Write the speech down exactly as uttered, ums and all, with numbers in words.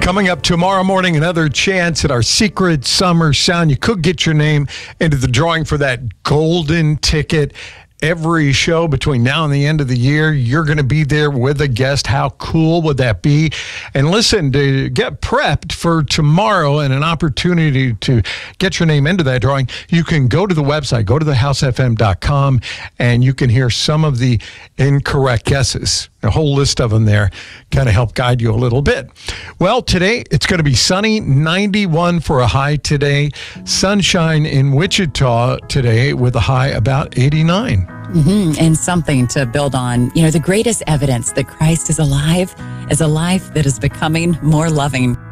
Coming up tomorrow morning, another chance at our secret summer sound. You could get your name into the drawing for that golden ticket. Every show between now and the end of the year, you're going to be there with a guest. How cool would that be? And listen, to get prepped for tomorrow and an opportunity to get your name into that drawing, you can go to the website, go to the house f m dot com, and you can hear some of the incorrect guesses. A whole list of them there, kind of help guide you a little bit. Well, today it's going to be sunny, ninety-one for a high today. Sunshine in Wichita today with a high about eighty-nine. Mm-hmm. And something to build on. You know, the greatest evidence that Christ is alive is a life that is becoming more loving.